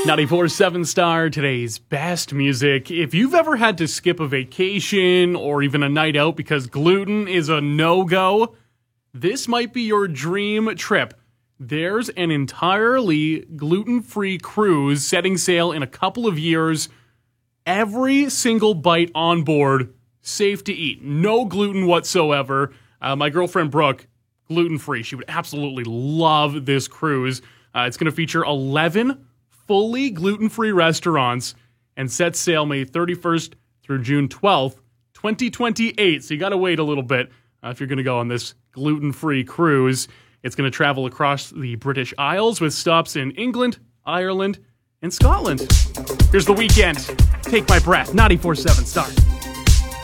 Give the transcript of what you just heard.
94.7 Star, today's best music. If you've ever had to skip a vacation or even a night out because gluten is a no-go, this might be your dream trip. There's an entirely gluten-free cruise setting sail in a couple of years. Every single bite on board, safe to eat. No gluten whatsoever. My girlfriend Brooke, gluten-free. She would absolutely love this cruise. It's going to feature 11 fully gluten-free restaurants and set sail May 31st through June 12th, 2028. So you got to wait a little bit if you're going to go on this gluten-free cruise. It's going to travel across the British Isles with stops in England, Ireland, and Scotland. Here's The Weeknd. Take My Breath, 94.7 Star.